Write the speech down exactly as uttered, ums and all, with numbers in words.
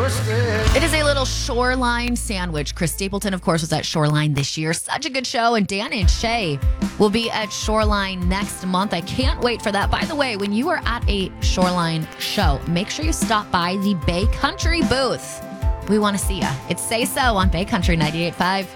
It is a little Shoreline sandwich. Chris Stapleton, of course, was at Shoreline this year. Such a good show. And Dan and Shay will be at Shoreline next month. I can't wait for that. By the way, when you are at a Shoreline show, make sure you stop by the Bay Country booth. We want to see you. It's Say So on Bay Country ninety-eight point five.